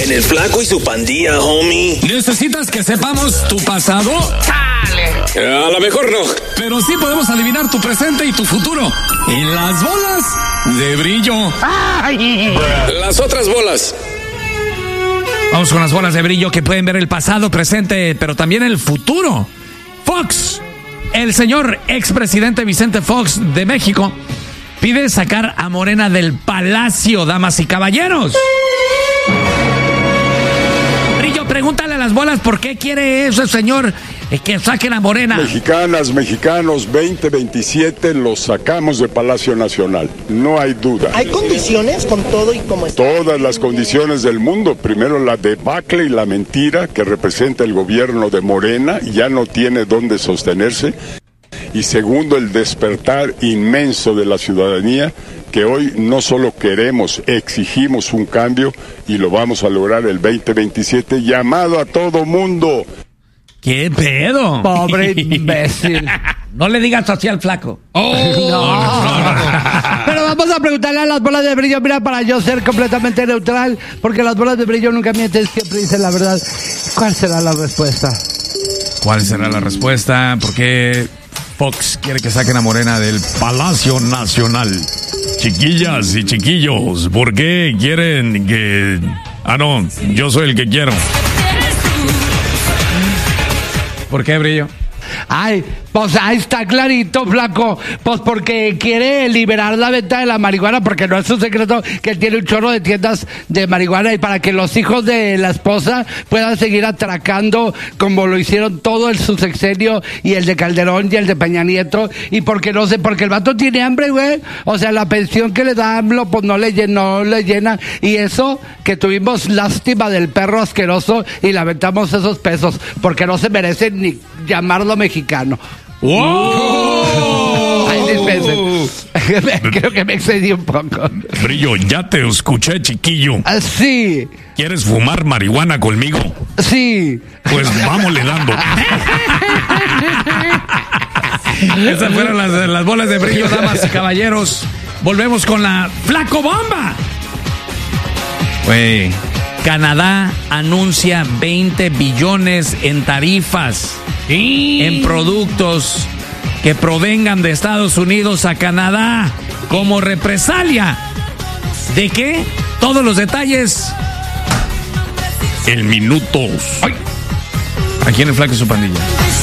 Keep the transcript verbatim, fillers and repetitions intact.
En el Flaco y su pandilla, homie. ¿Necesitas que sepamos tu pasado? ¡Chale! A lo mejor no. Pero sí podemos adivinar tu presente y tu futuro. Y las bolas de brillo. ¡Ay! Las otras bolas. Vamos con las bolas de brillo que pueden ver el pasado, presente, pero también el futuro. Fox, el señor expresidente Vicente Fox de México, pide sacar a Morena del palacio, damas y caballeros. Brillo, pregúntale a las bolas por qué quiere ese señor que saquen a Morena. Mexicanas, mexicanos, veinte veintisiete los sacamos de Palacio Nacional, no hay duda. ¿Hay condiciones con todo y como está? Todas las condiciones del mundo. Primero la debacle y la mentira que representa el gobierno de Morena, ya no tiene dónde sostenerse. Y segundo, el despertar inmenso de la ciudadanía, que hoy no solo queremos, exigimos un cambio y lo vamos a lograr el veinte veintisiete, llamado a todo mundo. ¿Qué pedo? Pobre imbécil. No le digas así al Flaco. Oh, no, no, no. Pero vamos a preguntarle a las bolas de brillo, mira, para yo ser completamente neutral, porque las bolas de brillo nunca mienten, siempre dicen la verdad. ¿Cuál será la respuesta? ¿Cuál será la respuesta? ¿Por qué Fox quiere que saquen a Morena del Palacio Nacional? Chiquillas y chiquillos, ¿por qué quieren que... Ah, no, yo soy el que quiero. ¿Por qué, Brillo? Ay, pues ahí está clarito, Flaco. Pues porque quiere liberar la venta de la marihuana, porque no es un secreto que él tiene un chorro de tiendas de marihuana, y para que los hijos de la esposa puedan seguir atracando como lo hicieron todo el su sexenio y el de Calderón y el de Peña Nieto. Y porque no sé, porque el vato tiene hambre, güey. O sea, la pensión que le da AMLO, pues no le, no le llena. Y eso, que tuvimos lástima del perro asqueroso y lamentamos esos pesos, porque no se merecen ni llamarlo mexicano. ¡Wow! Ay, dispensen. Creo que me excedí un poco. Brillo, ya te escuché, chiquillo. Ah, sí. ¿Quieres fumar marihuana conmigo? Sí. Pues vámonos dando. Esas fueron las, las bolas de brillo, damas y caballeros. Volvemos con la Flaco Bomba. Güey, Canadá anuncia veinte billones en tarifas en productos que provengan de Estados Unidos a Canadá como represalia. ¿De qué? Todos los detalles en minutos. Ay. Aquí en el Flaco y su pandilla.